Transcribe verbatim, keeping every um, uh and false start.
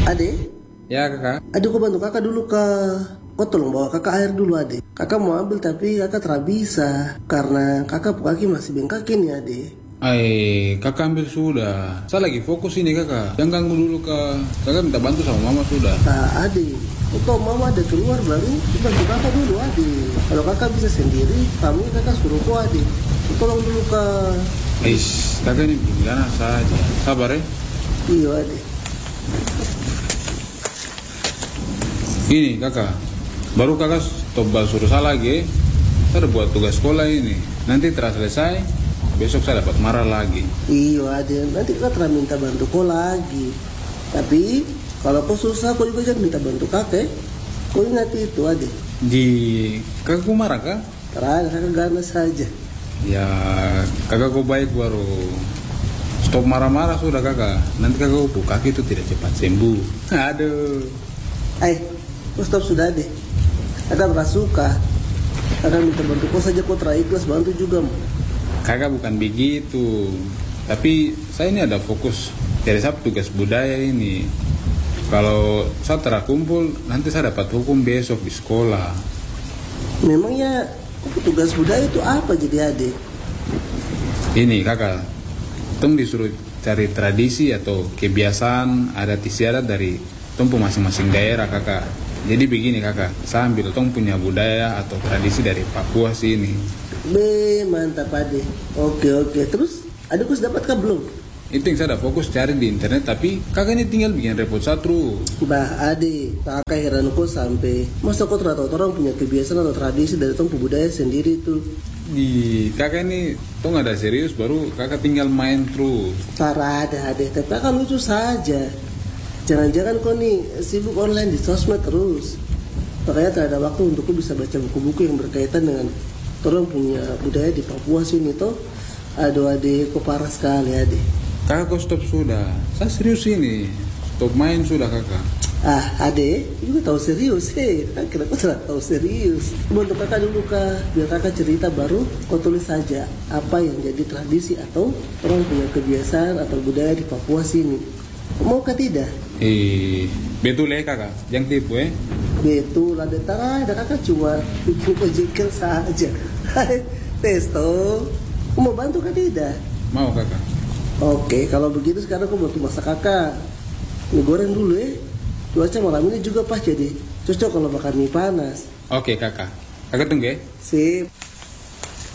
Ade, Ya kakak. aduh kau bantu kakak dulu ke. Kau tolong bawa kakak air dulu ade. Kakak mau ambil tapi kakak tidak bisa karena kakak kaki masih bengkak ini ade. Ay, kakak ambil sudah. Saya lagi fokus ini kakak. Jangan ganggu dulu kak. Kakak minta bantu sama mama sudah. Nah ade, kau mama ada keluar baru bantu kakak dulu ade. Kalau kakak bisa sendiri, kami kakak suruh kau ade. Tolong dulu ke. Eish, kakak ini gimana saja. Sabar ya. Iya ade. Ini kakak. Baru kakak stop suruh saya lagi. Saya udah buat tugas sekolah ini. Nanti telah selesai, besok saya dapat marah lagi. Iya ade, nanti kakak telah minta bantu kau lagi. Tapi kalau kau susah, kau juga jangan minta bantu kakek. Kau ingat itu ade. Di kakak ku marah kak? Terang kakak ganas saja. Ya kakak ku baik baru stop marah-marah sudah kakak. Nanti kakak ku kaki itu tidak cepat sembuh. Aduh. Eh, kau stop sudah deh. Kakak merasa suka. Kakak minta bantu kau saja, kau terikhlas bantu juga. Kakak bukan begitu. Tapi saya ini ada fokus dari saya tugas budaya ini. Kalau saya terkumpul, nanti saya dapat hukum besok di sekolah. Memangnya tugas budaya itu apa jadi adik? Ini kakak, tong disuruh cari tradisi atau kebiasaan adat istiadat dari tong masing-masing daerah kakak. Jadi begini kakak, saya ambil tong punya budaya atau tradisi dari Papua sini. Be, mantap adik. Oke oke, terus adikku sudah dapat kah belum? Itu yang saya ada fokus cari di internet, tapi kakak ini tinggal bikin repot saya terus. Bah adik, kakak heran kok sampai masa kau ternyata orang punya kebiasaan atau tradisi dari tong budaya sendiri tuh. Di kakak ini tong ada serius baru kakak tinggal main terus. Parah ada adik, tapi kakak lucu saja. Jangan-jangan kau nih sibuk online di sosmed terus. Makanya tidak ada waktu untuk kau bisa baca buku-buku yang berkaitan dengan orang punya budaya di Papua sini toh. Aduh adik, kau parah sekali adik. Kakak kok stop sudah, saya serius ini. Stop main sudah kakak. Ah adik, juga tahu serius eh. Kenapa tidak tahu serius? Bantu kakak dulu kak, biar kakak cerita baru kau tulis saja apa yang jadi tradisi atau orang punya kebiasaan atau budaya di Papua sini. Mau kah tidak? Eh, betul ya kakak, jangan tipu eh. Betul, ada tara, ada kakak cuma bikin kojekil saja. Hai, Testo, kau mau bantu kah tidak? Mau kakak. Oke, kalau begitu sekarang aku bantu masak kakak. Mie goreng dulu ya. Cuaca malam ini juga pas jadi cocok kalau makan mie panas. Oke kakak, kakak tunggu ya. Sip.